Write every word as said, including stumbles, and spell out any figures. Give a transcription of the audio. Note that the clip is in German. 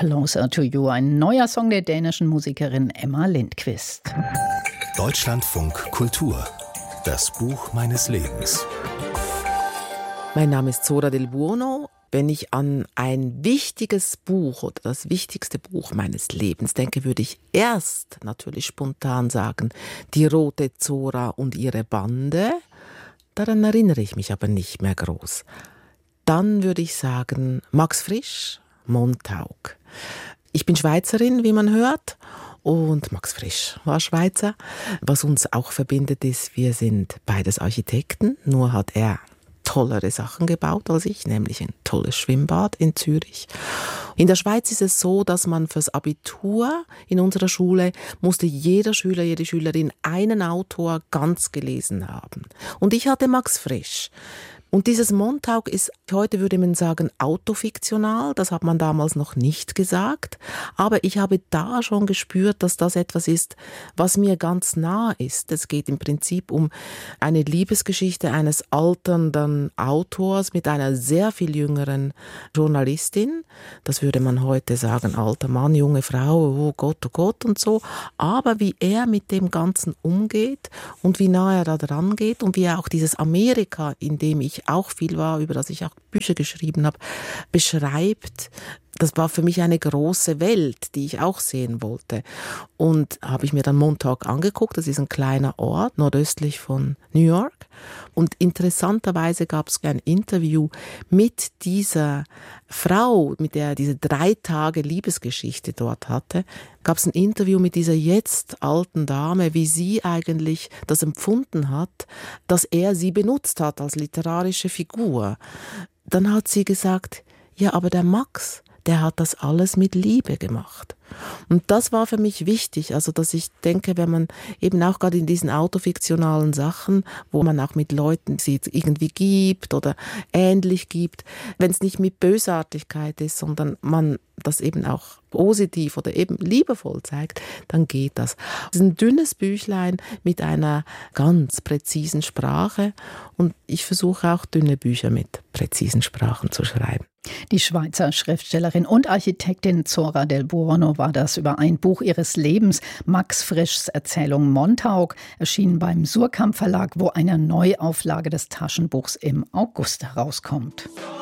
Closer to You, ein neuer Song der dänischen Musikerin Emma Lindquist. Deutschlandfunk Kultur, das Buch meines Lebens. Mein Name ist Zora Del Buono. Wenn ich an ein wichtiges Buch oder das wichtigste Buch meines Lebens denke, würde ich erst natürlich spontan sagen, die Rote Zora und ihre Bande. Daran erinnere ich mich aber nicht mehr groß. Dann würde ich sagen, Max Frisch, Montauk. Ich bin Schweizerin, wie man hört, und Max Frisch war Schweizer. Was uns auch verbindet ist, wir sind beides Architekten, nur hat er tollere Sachen gebaut als ich, nämlich ein tolles Schwimmbad in Zürich. In der Schweiz ist es so, dass man fürs Abitur in unserer Schule musste jeder Schüler, jede Schülerin einen Autor ganz gelesen haben. Und ich hatte Max Frisch. Und dieses Montauk ist, heute würde man sagen, autofiktional. Das hat man damals noch nicht gesagt. Aber ich habe da schon gespürt, dass das etwas ist, was mir ganz nah ist. Es geht im Prinzip um eine Liebesgeschichte eines alternden Autors mit einer sehr viel jüngeren Journalistin. Das würde man heute sagen, alter Mann, junge Frau, oh Gott, oh Gott und so. Aber wie er mit dem Ganzen umgeht und wie nah er da dran geht und wie er auch dieses Amerika, in dem ich auch viel war, über das ich auch Bücher geschrieben habe, beschreibt. Das war für mich eine große Welt, die ich auch sehen wollte. Und habe ich mir dann Montauk angeguckt. Das ist ein kleiner Ort, nordöstlich von New York. Und interessanterweise gab es ein Interview mit dieser Frau, mit der er diese drei Tage Liebesgeschichte dort hatte. Gab es ein Interview mit dieser jetzt alten Dame, wie sie eigentlich das empfunden hat, dass er sie benutzt hat als literarische Figur. Dann hat sie gesagt, ja, aber der Max, der hat das alles mit Liebe gemacht. Und das war für mich wichtig, also dass ich denke, wenn man eben auch gerade in diesen autofiktionalen Sachen, wo man auch mit Leuten sie irgendwie gibt oder ähnlich gibt, wenn es nicht mit Bösartigkeit ist, sondern man das eben auch positiv oder eben liebevoll zeigt, dann geht das. Es ist ein dünnes Büchlein mit einer ganz präzisen Sprache und ich versuche auch dünne Bücher mit präzisen Sprachen zu schreiben. Die Schweizer Schriftstellerin und Architektin Zora Del Buono war das über ein Buch ihres Lebens, Max Frischs Erzählung Montauk, erschienen beim Suhrkamp Verlag, wo eine Neuauflage des Taschenbuchs im August herauskommt.